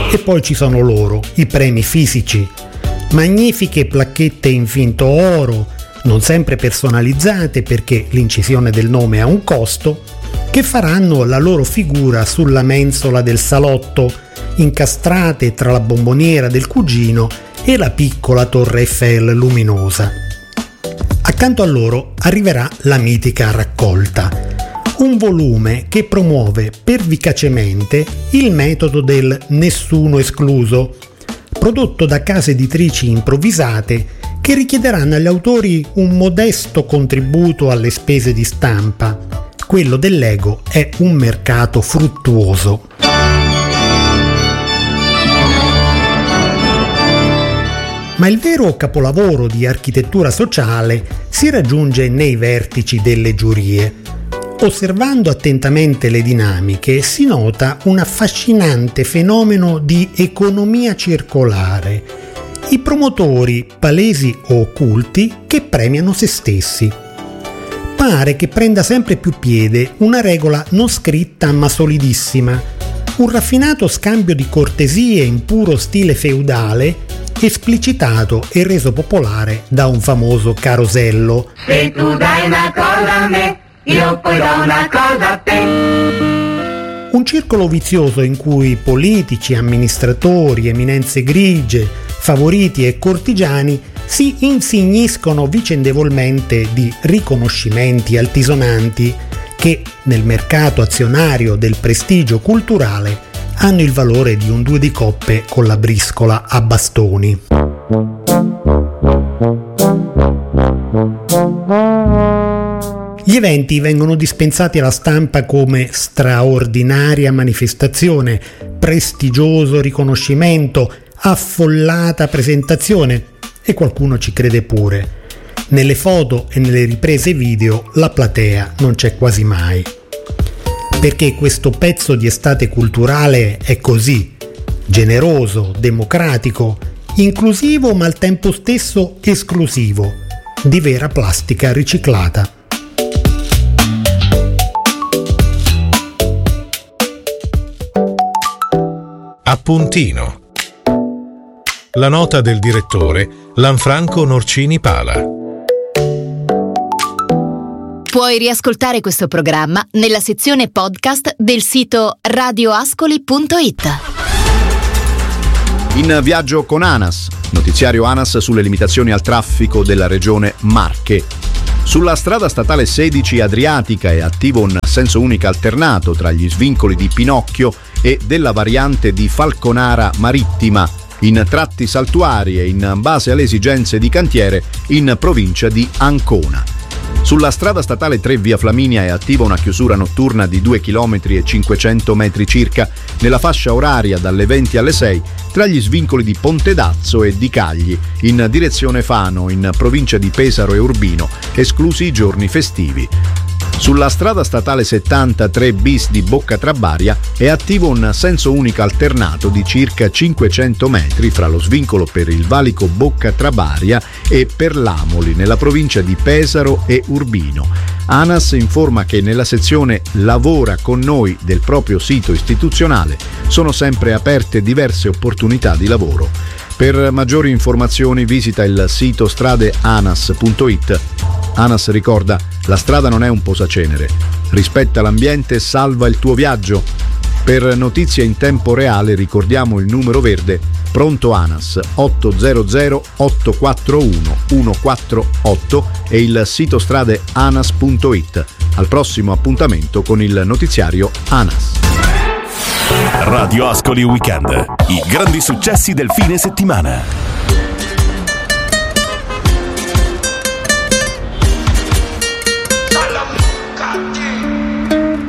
E poi ci sono loro, i premi fisici. Magnifiche placchette in finto oro, non sempre personalizzate perché l'incisione del nome ha un costo, che faranno la loro figura sulla mensola del salotto, incastrate tra la bomboniera del cugino e la piccola Torre Eiffel luminosa. Accanto a loro arriverà la mitica raccolta, un volume che promuove pervicacemente il metodo del nessuno escluso, prodotto da case editrici improvvisate che richiederanno agli autori un modesto contributo alle spese di stampa. Quello del Lego è un mercato fruttuoso. Ma il vero capolavoro di architettura sociale si raggiunge nei vertici delle giurie. Osservando attentamente le dinamiche si nota un affascinante fenomeno di economia circolare. I promotori, palesi o occulti, che premiano se stessi. Pare che prenda sempre più piede una regola non scritta ma solidissima, un raffinato scambio di cortesie in puro stile feudale, esplicitato e reso popolare da un famoso carosello. Se tu dai una cosa a me, io poi do una cosa a te. Un circolo vizioso in cui politici, amministratori, eminenze grigie, favoriti e cortigiani si insigniscono vicendevolmente di riconoscimenti altisonanti che, nel mercato azionario del prestigio culturale, hanno il valore di un 2 di coppe con la briscola a bastoni. Gli eventi vengono dispensati alla stampa come straordinaria manifestazione, prestigioso riconoscimento, affollata presentazione, e qualcuno ci crede pure. Nelle foto e nelle riprese video la platea non c'è quasi mai. Perché questo pezzo di estate culturale è così, generoso, democratico, inclusivo ma al tempo stesso esclusivo, di vera plastica riciclata. Appuntino. La nota del direttore Lanfranco Norcini Pala. Puoi riascoltare questo programma nella sezione podcast del sito radioascoli.it. In viaggio con ANAS, notiziario ANAS sulle limitazioni al traffico della regione Marche. Sulla strada statale 16 Adriatica è attivo un senso unico alternato tra gli svincoli di Pinocchio e della variante di Falconara Marittima, in tratti saltuari e in base alle esigenze di cantiere in provincia di Ancona. Sulla strada statale 3 via Flaminia è attiva una chiusura notturna di 2 km e 500 metri circa nella fascia oraria dalle 20 alle 6 tra gli svincoli di Pontedazzo e di Cagli in direzione Fano in provincia di Pesaro e Urbino, esclusi i giorni festivi. Sulla strada statale 73 bis di Bocca Trabaria è attivo un senso unico alternato di circa 500 metri fra lo svincolo per il valico Bocca Trabaria e per l'Amoli nella provincia di Pesaro e Urbino. ANAS informa che nella sezione Lavora con noi del proprio sito istituzionale sono sempre aperte diverse opportunità di lavoro. Per maggiori informazioni visita il sito stradeanas.it. ANAS ricorda: la strada non è un posacenere. Rispetta l'ambiente e salva il tuo viaggio. Per notizie in tempo reale ricordiamo il numero verde Pronto ANAS 800 841 148 e il sito stradeanas.it. Al prossimo appuntamento con il notiziario ANAS. Radio Ascoli Weekend, i grandi successi del fine settimana.